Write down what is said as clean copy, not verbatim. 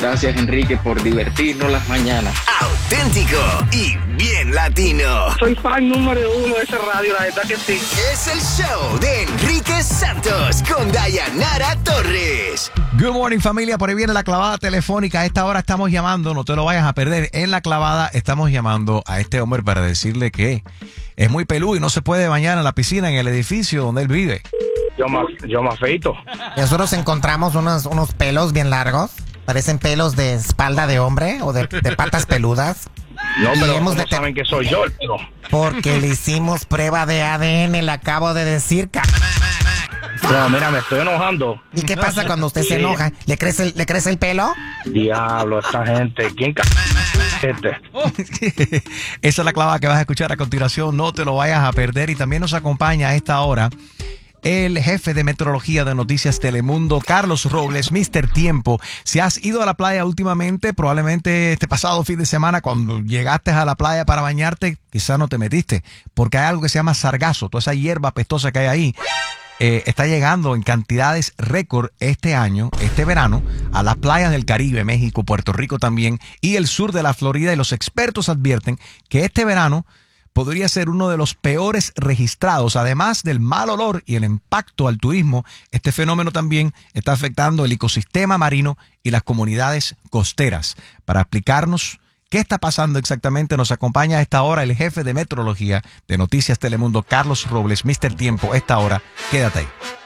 Gracias, Enrique, por divertirnos las mañanas. Auténtico y bien latino. Soy fan número 1 de esa radio, la verdad que sí. Es el show de Enrique Santos con Dayanara Torres. Good morning, familia. Por ahí viene la clavada telefónica. A esta hora estamos llamando, no te lo vayas a perder. En la clavada estamos llamando a este hombre para decirle que es muy peludo y no se puede bañar en la piscina en el edificio donde él vive. Yo me afeito. Nosotros encontramos unos pelos bien largos. Parecen pelos de espalda de hombre o de patas peludas. No, pero ¿cómo saben que soy yo? Pero... Porque le hicimos prueba de ADN, le acabo de decir. No, mira, me estoy enojando. ¿Y qué pasa cuando usted se enoja? ¿Le crece el pelo? Diablo, esta gente. ¿Quién este? Esa es la clavada que vas a escuchar a continuación. No te lo vayas a perder. Y también nos acompaña a esta hora el jefe de meteorología de Noticias Telemundo, Carlos Robles, Mr. Tiempo. Si has ido a la playa últimamente, probablemente este pasado fin de semana, cuando llegaste a la playa para bañarte, quizás no te metiste, porque hay algo que se llama sargazo, toda esa hierba pestosa que hay ahí. Está llegando en cantidades récord este año, este verano, a las playas del Caribe, México, Puerto Rico también, y el sur de la Florida, y los expertos advierten que este verano podría ser uno de los peores registrados. Además del mal olor y el impacto al turismo, este fenómeno también está afectando el ecosistema marino y las comunidades costeras. Para explicarnos qué está pasando exactamente, nos acompaña a esta hora el jefe de meteorología de Noticias Telemundo, Carlos Robles, Mr. Tiempo. A esta hora, quédate ahí.